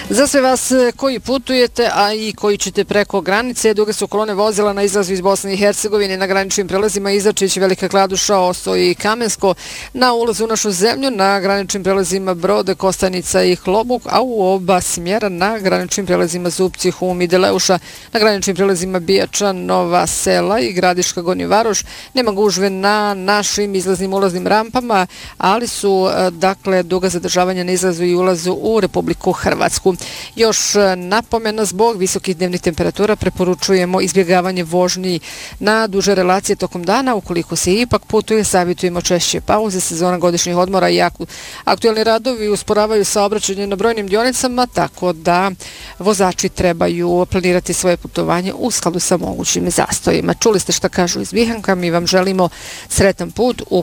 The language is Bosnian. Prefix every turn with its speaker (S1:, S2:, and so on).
S1: Za sve vas koji putujete, a i koji ćete preko granice, duge su kolone vozila na izlazu iz Bosne i Hercegovine na graničnim prelazima Izačić, Velika Kladuša, Oso i Kamensko, na ulazu u našu zemlju na graničnim prelazima Brod, Kostanica i Klobuk, a u oba smjera na graničnim prelazima Zupci, Hum i Deleuša, na graničnim prelazima Bijača, Nova Sela i Gradiška, Gornji Varoš. Nema gužve na našim izlaznim ulaznim rampama, ali su dakle duga zadržavanja na izlazu i ulazu u Republiku Hrvatsku. Još napomena, zbog visokih dnevnih temperatura preporučujemo izbjegavanje vožnji na duže relacije tokom dana. Ukoliko se ipak putuje, savjetujemo češće pauze, sezona godišnjih odmora i aktualni radovi usporavaju saobraćanje na brojnim dionicama, tako da vozači trebaju planirati svoje putovanje u skladu sa mogućim zastojima. Čuli ste šta kažu iz Bihanka, mi vam želimo sretan put u